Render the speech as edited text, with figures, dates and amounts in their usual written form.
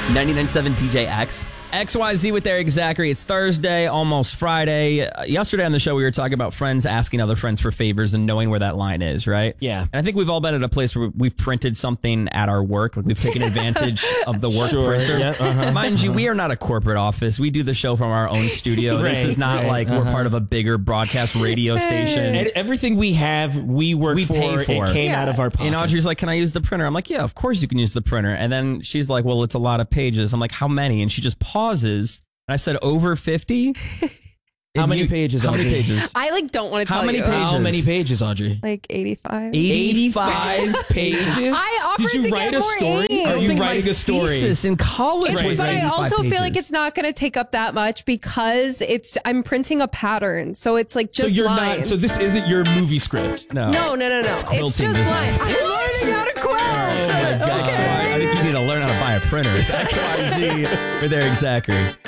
99.7 DJX. XYZ with Eric Zachary. It's Thursday, almost Friday. Yesterday on the show, we were talking about friends asking other friends for favors and knowing where that line is, right? Yeah. And I think we've all been at a place where we've printed something at our work. Like we've taken advantage of the work printer. Yeah, Mind you, we are not a corporate office. We do the show from our own studio. This is not like we're part of a bigger broadcast radio station. And everything we have, we pay for. It came out of our pockets. And Audrey's like, can I use the printer? I'm like, yeah, of course you can use the printer. And then she's like, well, it's a lot of pages. I'm like, how many? And she just pauses. And I said, over 50? How many pages, How many Audrey? pages? I don't want to tell How many you. pages? How many pages, Audrey? Like 85. 85 pages? I offered Did you to write get a more story? ink. Are you think writing my a story? thesis in college was But I 85 also feel like pages. it's not going to take up that much because I'm printing a pattern. So it's like So just you're lines. not. So this isn't your movie script. No. No. It's quilting just business. lines. I'm learning how to quilt. Guys, I think you need to learn how to buy a printer. It's XYZ with Eric Zachary.